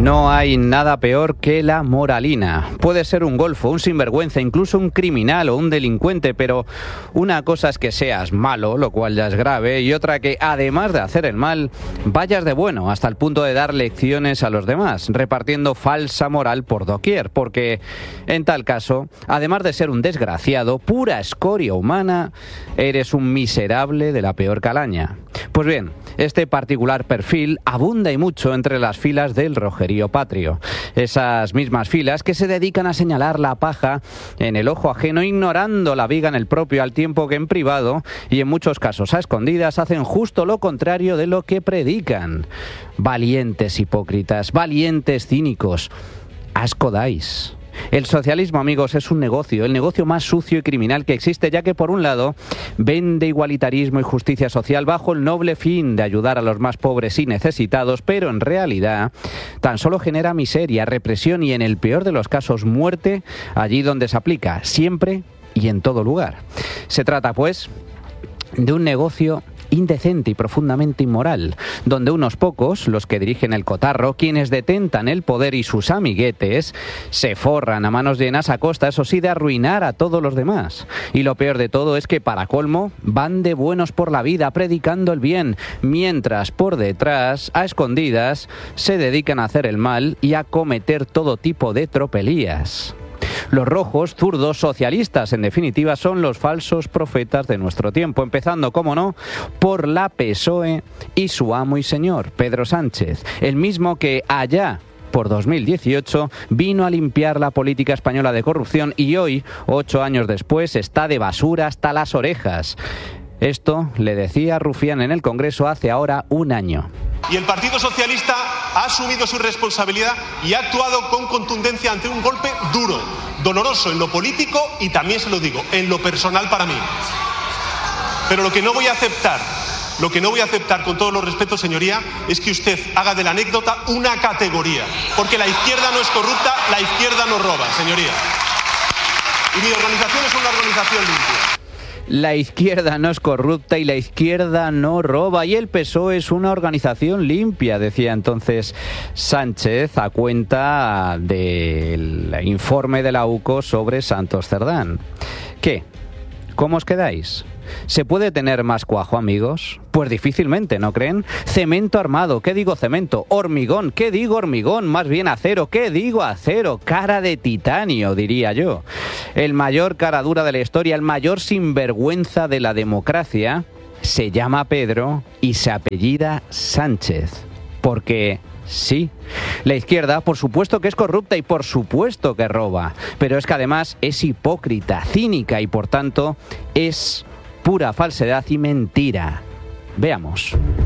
No hay nada peor que la moralina. Puede ser un golfo, un sinvergüenza, incluso un criminal o un delincuente, pero una cosa es que seas malo, lo cual ya es grave, y otra que, además de hacer el mal, vayas de bueno hasta el punto de dar lecciones a los demás, repartiendo falsa moral por doquier, porque en tal caso, además de ser un desgraciado, pura escoria humana, eres un miserable de la peor calaña. Pues bien, este particular perfil abunda y mucho entre las filas del rojerío patrio. Esas mismas filas que se dedican a señalar la paja en el ojo ajeno, ignorando la viga en el propio, al tiempo que en privado, y en muchos casos a escondidas, hacen justo lo contrario de lo que predican. Valientes hipócritas, valientes cínicos, asco dais. El socialismo, amigos, es un negocio, el negocio más sucio y criminal que existe, ya que por un lado vende igualitarismo y justicia social bajo el noble fin de ayudar a los más pobres y necesitados, pero en realidad tan solo genera miseria, represión y, en el peor de los casos, muerte allí donde se aplica, siempre y en todo lugar. Se trata, pues, de un negocio indecente y profundamente inmoral, donde unos pocos, los que dirigen el cotarro, quienes detentan el poder y sus amiguetes, se forran a manos llenas a costa, eso sí, de arruinar a todos los demás. Y lo peor de todo es que, para colmo, van de buenos por la vida predicando el bien, mientras por detrás, a escondidas, se dedican a hacer el mal y a cometer todo tipo de tropelías. Los rojos, zurdos, socialistas, en definitiva, son los falsos profetas de nuestro tiempo, empezando, como no, por la PSOE y su amo y señor, Pedro Sánchez, el mismo que allá por 2018 vino a limpiar la política española de corrupción y hoy, 8 años después, está de basura hasta las orejas. Esto le decía Rufián en el Congreso hace ahora un año. Y el Partido Socialista ha asumido su responsabilidad y ha actuado con contundencia ante un golpe duro, doloroso en lo político y, también se lo digo, en lo personal para mí. Pero lo que no voy a aceptar con todos los respetos, señoría, es que usted haga de la anécdota una categoría. Porque la izquierda no es corrupta, la izquierda no roba, señoría. Y mi organización es una organización limpia. La izquierda no es corrupta y la izquierda no roba, y el PSOE es una organización limpia, decía entonces Sánchez a cuenta del informe de la UCO sobre Santos Cerdán. ¿Qué? ¿Cómo os quedáis? ¿Se puede tener más cuajo, amigos? Pues difícilmente, ¿no creen? Cemento armado, ¿qué digo cemento? Hormigón, ¿qué digo hormigón? Más bien acero, ¿qué digo acero? Cara de titanio, diría yo. El mayor cara dura de la historia, el mayor sinvergüenza de la democracia, se llama Pedro y se apellida Sánchez. Porque sí, la izquierda por supuesto que es corrupta y por supuesto que roba, pero es que además es hipócrita, cínica y por tanto es pura falsedad y mentira. Veamos.